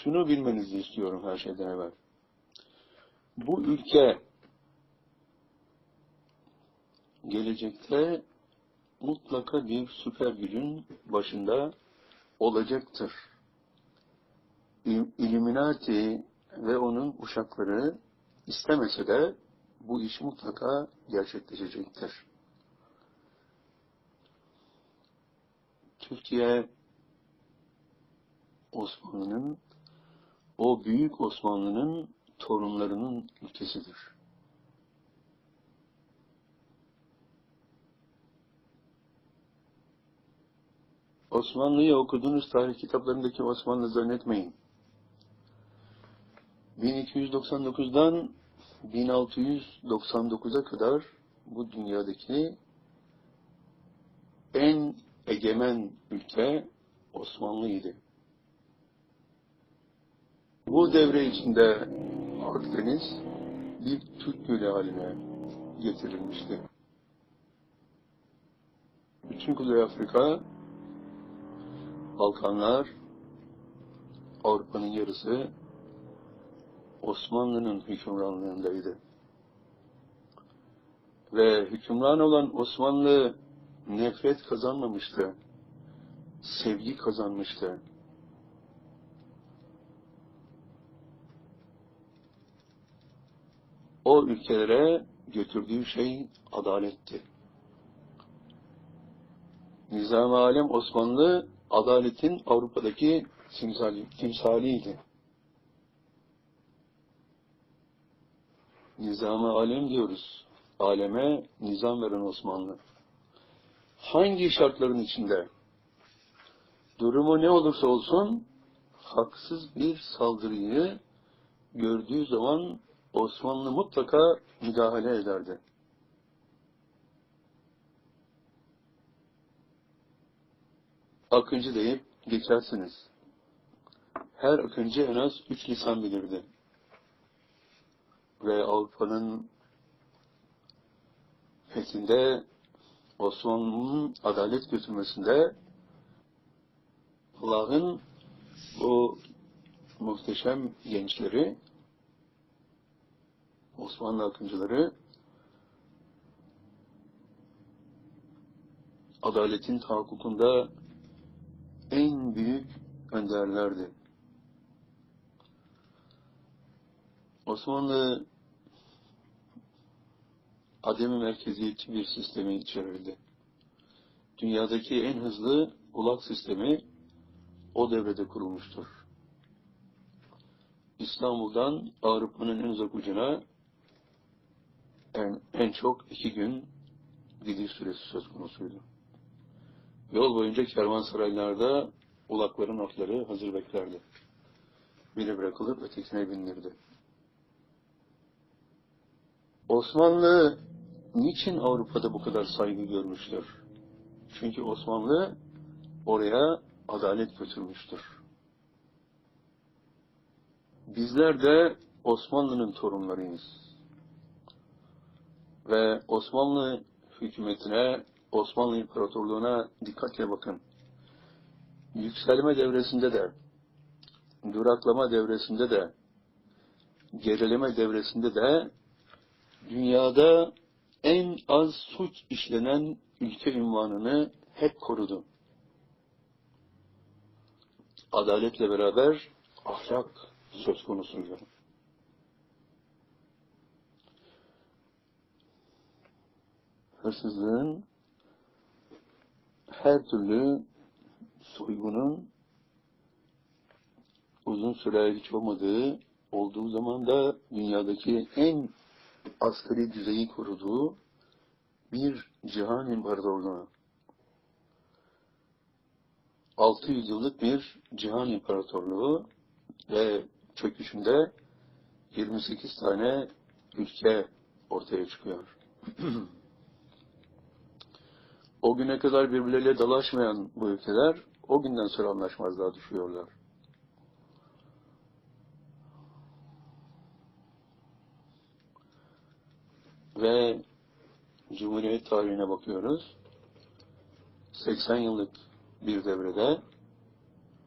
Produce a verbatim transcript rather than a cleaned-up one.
şunu bilmenizi istiyorum her şeyden evvel. Bu ülke gelecekte mutlaka bir süper gücün başında olacaktır. Illuminati ve onun uşakları istemese de bu iş mutlaka gerçekleşecektir. Türkiye, Osmanlı'nın, o büyük Osmanlı'nın torunlarının ülkesidir. Osmanlı'yı okuduğunuz tarih kitaplarındaki Osmanlı zannetmeyin. bin iki yüz doksan dokuzdan bin altı yüz doksan dokuza kadar bu dünyadaki en egemen ülke Osmanlı'ydı. Bu devre içinde Akdeniz bir Türk gölü haline getirilmişti. Bütün Kuzey Afrika, Balkanlar, Avrupa'nın yarısı Osmanlı'nın hükümranlığındaydı. Ve hükümran olan Osmanlı nefret kazanmamıştı, sevgi kazanmıştı. O ülkelere götürdüğü şey adaletti. Nizam-ı Alem Osmanlı, adaletin Avrupa'daki timsali, timsaliydi. Nizam-ı Alem diyoruz. Aleme nizam veren Osmanlı. Hangi şartların içinde, durumu ne olursa olsun, haksız bir saldırıyı gördüğü zaman Osmanlı mutlaka müdahale ederdi. Akıncı deyip geçersiniz. Her akıncı en az üç lisan bilirdi. Ve Avrupa'nın fethinde, Osmanlı'nın adalet götürmesinde Allah'ın bu muhteşem gençleri, Osmanlı akıncıları, adaletin tahakkukunda en büyük önderlerdi. Osmanlı ademi merkeziyetçi bir sistemi içerirdi. Dünyadaki en hızlı ulak sistemi o devrede kurulmuştur. İstanbul'dan Avrupa'nın en uzak ucuna en, en çok iki gün gidiş süresi söz konusuydu. Yol boyunca kervansaraylarda ulakların atları hazır beklerdi. Biri bırakılıp ötekine bindirdi. Osmanlı niçin Avrupa'da bu kadar saygı görmüştür? Çünkü Osmanlı oraya adalet götürmüştür. Bizler de Osmanlı'nın torunlarıyız. Ve Osmanlı hükümetine, Osmanlı İmparatorluğu'na dikkatle bakın. Yükselme devresinde de, duraklama devresinde de, gerileme devresinde de dünyada en az suç işlenen ülke unvanını hep korudu. Adaletle beraber ahlak söz konusuydu. Hırsızlığın, her türlü soygunun uzun süre hiç olmadığı, olduğu zaman da dünyadaki en asgari düzeyi koruduğu bir cihan imparatorluğu. altı yüz yıllık bir cihan imparatorluğu ve çöküşünde yirmi sekiz tane ülke ortaya çıkıyor. O güne kadar birbirleriyle dalaşmayan bu ülkeler o günden sonra anlaşmazlığa düşüyorlar. Ve Cumhuriyet tarihine bakıyoruz. seksen yıllık bir devrede